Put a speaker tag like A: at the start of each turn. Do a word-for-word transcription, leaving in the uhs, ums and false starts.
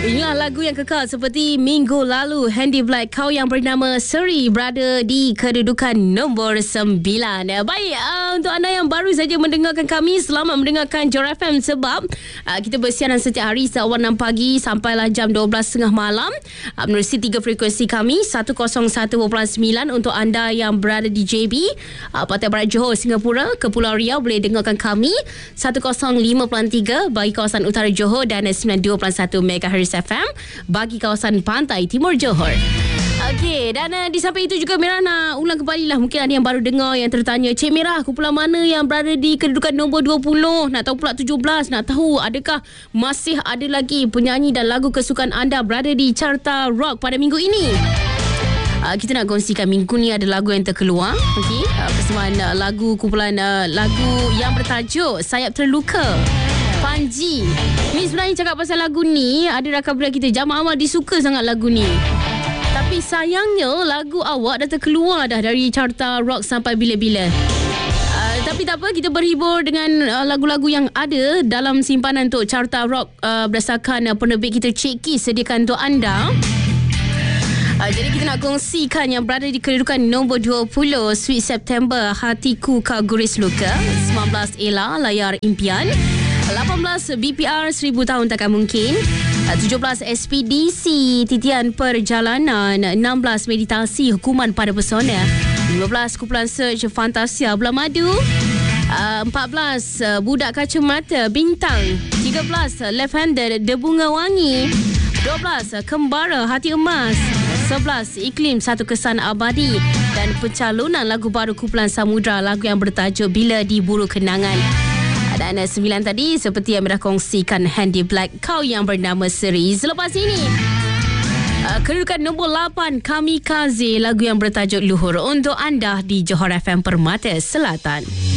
A: Inilah lagu yang kekal seperti minggu lalu. Handy Black, kau yang bernama Seri, berada di kedudukan nombor sembilan. Baik, uh, untuk anda yang baru saja mendengarkan kami, selamat mendengarkan Johor F M sebab uh, kita bersiaran setiap hari sewaktu enam pagi sampailah jam dua belas tiga puluh malam uh, menerusi tiga frekuensi kami, seratus satu perpuluhan sembilan untuk anda yang berada di J B, uh, Pantai Barat Johor, Singapura, Kepulauan Riau boleh dengarkan kami seratus lima perpuluhan tiga bagi kawasan utara Johor dan sembilan puluh dua perpuluhan satu megahertz F M bagi kawasan pantai timur Johor. Okey, dan uh, di samping itu juga Mira nak ulang kembali lah. Mungkin ada yang baru dengar yang tertanya, Cik Mira, kumpulan mana yang berada di kedudukan nombor dua puluh? Nak tahu pula tujuh belas? Nak tahu adakah masih ada lagi penyanyi dan lagu kesukaan anda berada di carta rock pada minggu ini? Uh, kita nak kongsikan minggu ni ada lagu yang terkeluar. Okey, uh, persembahan uh, lagu kumpulan uh, lagu yang bertajuk Sayap Terluka, Panji. Ni sebenarnya cakap pasal lagu ni, ada rakan budak kita Jamal Ahmad disuka sangat lagu ni. Tapi sayangnya lagu awak dah terkeluar dah dari carta rock sampai bila-bila. Uh, tapi tak apa, kita berhibur dengan uh, lagu-lagu yang ada dalam simpanan untuk carta rock uh, berdasarkan uh, penerbit kita Cik Kis sediakan untuk anda. Uh, jadi kita nak kongsikan yang berada di kedudukan nombor dua puluh, Sweet September, Hatiku Kau Guris Luka. Sembilan belas Ella, Layar Impian. Lapan belas B P R, Seribu Tahun Takkan Mungkin. Tujuh belas S P D C, Titian Perjalanan. Enam belas Meditasi, Hukuman Pada Pesona. Lima belas Kumpulan Search, Fantasia Bulan Madu. Empat belas Budak Kacamata, Bintang. Tiga belas Left Handed, Debunga Wangi. Dua belas Kembara, Hati Emas. Sebelas Iklim, Satu Kesan Abadi. Dan pencalonan lagu baru kumpulan Samudra, lagu yang bertajuk Bila Diburu Kenangan. Dan sembilan tadi seperti yang dah kongsikan Handy Black, Kau Yang Bernama Seri. Selepas ini uh, kedudukan nombor lapan, Kamikaze, lagu yang bertajuk Luhur untuk anda di Johor F M Permata Selatan.